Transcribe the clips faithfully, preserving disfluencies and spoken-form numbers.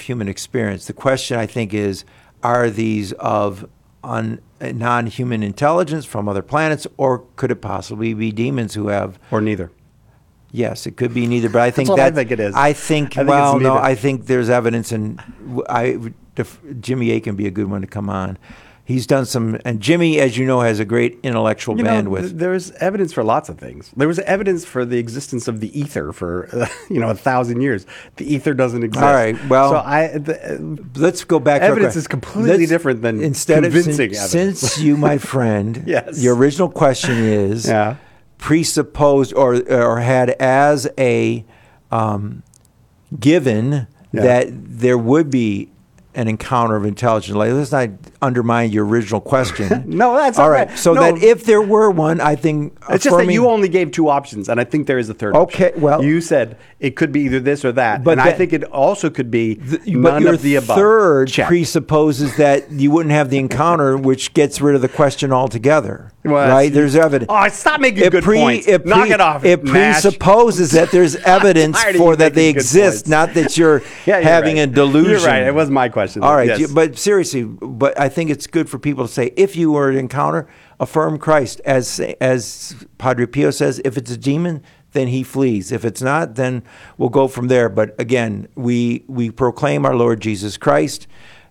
human experience. The question, I think, is, are these of un, non-human intelligence from other planets, or could it possibly be demons who have... Or neither. Yes, it could be neither, but I think That's what that, I think it is. I think, I think well, it's no, neither. I think there's evidence, and I, Jimmy A can be a good one to come on. He's done some, and Jimmy, as you know, has a great intellectual You know, bandwidth. th- there's evidence for lots of things. There was evidence for the existence of the ether for, uh, you know, a thousand years. The ether doesn't exist. All right, well, so I, the, let's go back. evidence to is completely let's, different than instead convincing of, evidence. Since you, my friend, Yes. your original question is yeah. presupposed or or had as a um, given Yeah. that there would be an encounter of intelligence. Like, let's not undermine your original question. No, that's all all right. right. So No. that if there were one, I think It's just that affirming- you only gave two options, and I think there is a third Okay, option. well- You said it could be either this or that, But and I that- think it also could be Th- none but your of the above. third Check. presupposes that you wouldn't have the encounter, which gets rid of the question altogether. Well, right? that's- There's evidence. Oh, stop making It good pre- points. It Knock pre- it off, It Nash. presupposes that there's evidence tired of for you that they making good exist, points. not that you're Yeah, you're having right. a delusion. You're right. It was my question. All right, Yes. you- but seriously, but I think it's good for people to say, if you were to encounter, affirm Christ. As as Padre Pio says, if it's a demon, then he flees. If it's not, then we'll go from there. But again, we we proclaim our Lord Jesus Christ,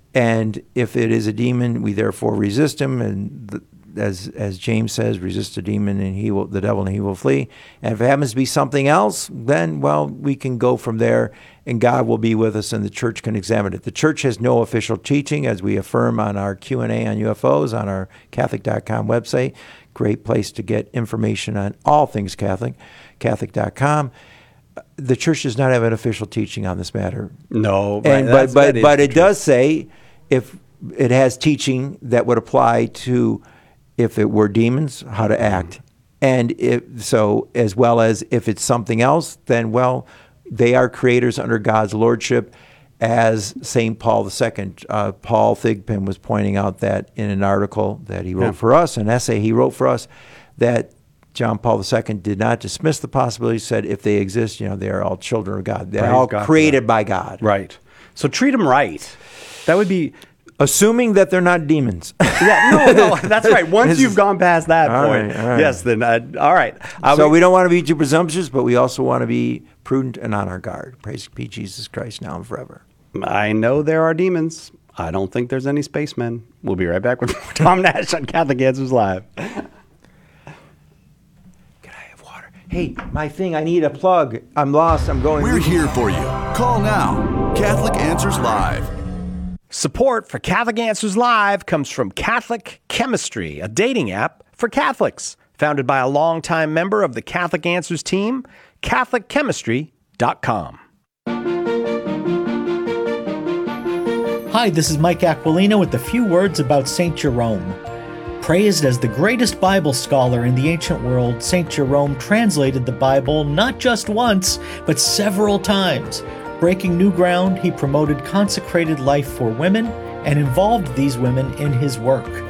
and if it is a demon, we therefore resist him. And the, as as James says, resist the demon, and he will the devil, and he will flee. And if it happens to be something else, then well, we can go from there, and God will be with us, and the church can examine it. The church has no official teaching, as we affirm on our Q and A on U F Os on our Catholic dot com website. Great place to get information on all things Catholic, Catholic dot com. The church does not have an official teaching on this matter. No, right, and that's- but that but is but it true. does say if it has teaching that would apply to if it were demons, how to act, and if so, as well as if it's something else, then well, they are creators under God's lordship, as Saint Paul the Second, uh, Paul Thigpen was pointing out that in an article that he wrote Yeah. for us, an essay he wrote for us, that John Paul the Second did not dismiss the possibility. Said if they exist, you know, they are all children of God. They're Praise all God for created that. by God. Right. So treat them right. That would be... Assuming that they're not demons. Yeah, no, no, that's right. Once This you've is- gone past that All point, right, all right. yes, then, uh, all right. Uh, So we don't want to be too presumptuous, but we also want to be prudent and on our guard. Praise be Jesus Christ now and forever. I know there are demons. I don't think there's any spacemen. We'll be right back with Tom Nash on Catholic Answers Live. Can I have water? Hey, my thing, I need a plug. I'm lost. I'm going. We're here for you. Call now. Catholic Answers Live. Support for Catholic Answers Live comes from Catholic Chemistry, a dating app for Catholics. Founded by a longtime member of the Catholic Answers team, Catholic Chemistry dot com. Hi, this is Mike Aquilino with a few words about Saint Jerome. Praised as the greatest Bible scholar in the ancient world, Saint Jerome translated the Bible not just once, but several times. Breaking new ground, he promoted consecrated life for women and involved these women in his work.